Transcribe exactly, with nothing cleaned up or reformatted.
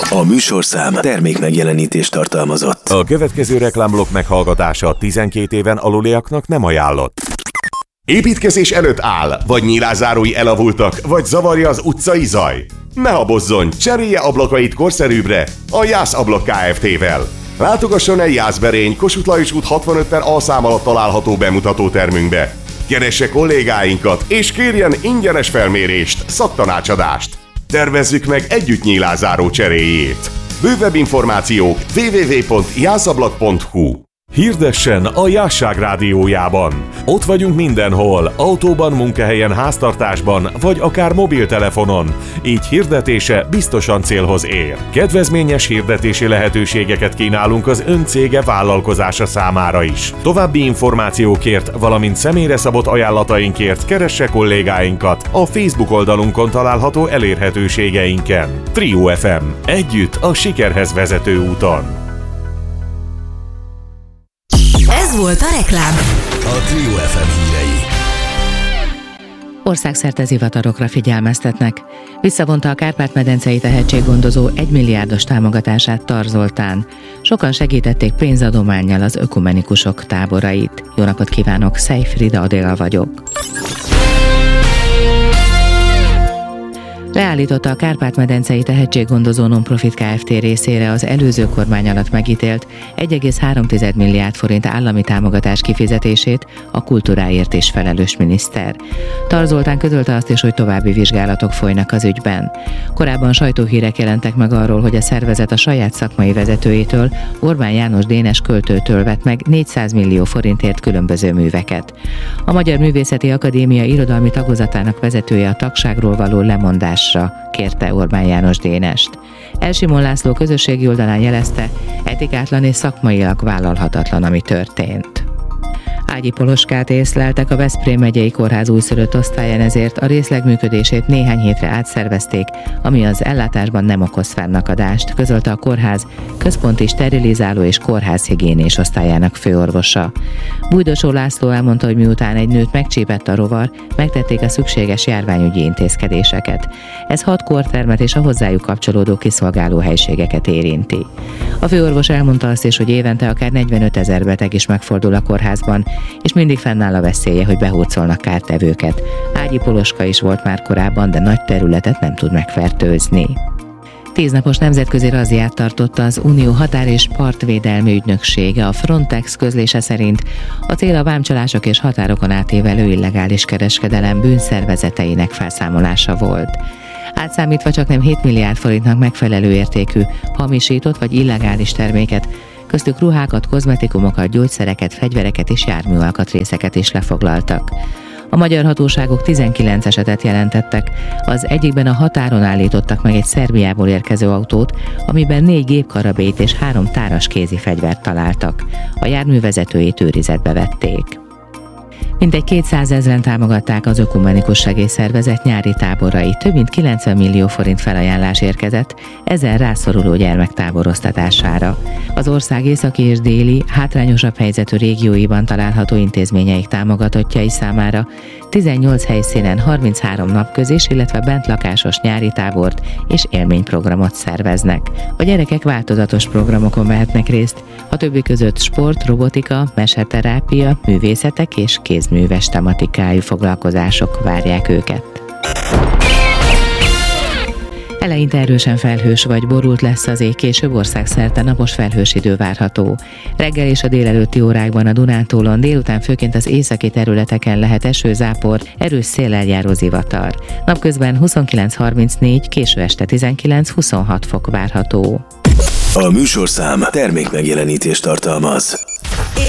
A műsorszám termék megjelenítést tartalmazott. A következő reklámblokk meghallgatása tizenkét éven aluliaknak nem ajánlott. Építkezés előtt áll, vagy nyilázárói elavultak, vagy zavarja az utcai zaj? Ne habozzon, cserélje ablakait korszerűbbre a Jász Ablak Kft-vel. Látogasson el Jászberény, Kossuth Lajos út hatvanöt per A szám alatt található bemutatótermünkbe. Keresse kollégáinkat, és kérjen ingyenes felmérést, szaktanácsadást. Tervezzük meg együtt nyílázáró cseréjét. Bővebb információk double-u double-u double-u pont jászablak pont hu. Hirdessen a Jásság rádiójában. Ott vagyunk mindenhol, autóban, munkahelyen, háztartásban, vagy akár mobiltelefonon. Így hirdetése biztosan célhoz ér. Kedvezményes hirdetési lehetőségeket kínálunk az ön cége vállalkozása számára is. További információkért, valamint személyre szabott ajánlatainkért keresse kollégáinkat a Facebook oldalunkon található elérhetőségeinken. Trio ef em. Együtt a sikerhez vezető úton. Ez volt a reklám. A Trio ef em hírei. Országszerte zivatarokra figyelmeztetnek. Visszavonta a Kárpát-medencei tehetséggondozó egymilliárdos támogatását Tar Zoltán. Sokan segítették pénzadománnyal az ökumenikusok táborait. Jó napot kívánok, Szej Frida Adél vagyok. Leállította a Kárpát-medencei tehetséggondozó non-profit Kft. Részére az előző kormány alatt megítélt egy egész három milliárd forint állami támogatás kifizetését a kultúráért is felelős miniszter. Tar Zoltán közölte azt is, hogy további vizsgálatok folynak az ügyben. Korábban sajtóhírek jelentek meg arról, hogy a szervezet a saját szakmai vezetőjétől, Orbán János Dénes költőtől vett meg négyszáz millió forintért különböző műveket. A Magyar Művészeti Akadémia irodalmi tagozatának vezetője a tagságról való lemondás kérte Orbán János Dénest. Elsimon László közösségi oldalán jelezte, etikátlan és szakmailag vállalhatatlan, ami történt. Ágyi poloskát észleltek a Veszprém megyei kórház újszülött osztályán, ezért a részleg működését néhány hétre átszervezték, ami az ellátásban nem okoz fennakadást, közölte a kórház központi sterilizáló és kórházhigiénés osztályának főorvosa. Bújdosó László elmondta, hogy miután egy nőt megcsípett a rovar, megtették a szükséges járványügyi intézkedéseket. Ez hat kórtermet és a hozzájuk kapcsolódó kiszolgáló helységeket érinti. A főorvos elmondta azt is, hogy évente akár negyvenöt ezer beteg is megfordul a kórházban, és mindig fennáll a veszélye, hogy behurcolnak kártevőket. Ágyi poloska is volt már korábban, de nagy területet nem tud megfertőzni. Tíznapos nemzetközi razziát tartott az Unió határ- és partvédelmi ügynöksége. A Frontex közlése szerint a cél a vámcsalások és határokon átívelő illegális kereskedelem bűnszervezeteinek felszámolása volt. Átszámítva csaknem hét milliárd forintnak megfelelő értékű hamisított vagy illegális terméket, köztük ruhákat, kozmetikumokat, gyógyszereket, fegyvereket és járműalkatrészeket is lefoglaltak. A magyar hatóságok tizenkilenc esetet jelentettek, az egyikben a határon állítottak meg egy Szerbiából érkező autót, amiben négy gépkarabélyt és három táras kézi fegyvert találtak. A jármű vezetőjét őrizetbe vették. Mintegy kétszázezren támogatták az Ökumenikus Segélyszervezet nyári táborait. Több mint kilencven millió forint felajánlás érkezett ezen rászoruló gyermek táboroztatására. Az ország északi és déli, hátrányosabb helyzetű régióiban található intézményeik támogatottjai számára tizennyolc helyszínen harminchárom napközis, illetve bentlakásos nyári tábort és élményprogramot szerveznek. A gyerekek változatos programokon vehetnek részt, a többi között sport, robotika, meseterápia, művészetek és kézműves tematikájú foglalkozások várják őket. Eleinte erősen felhős vagy borult lesz az ég, később országszerte napos felhős idő várható. Reggel és a délelőtti órákban a Dunántúlon, délután főként az északi területeken lehet eső, zápor, erős széllel járó zivatar. Napközben huszonkilenc harmincnégy, késő este tizenkilenc huszonhat fok várható. A műsorszám termék megjelenítést tartalmaz.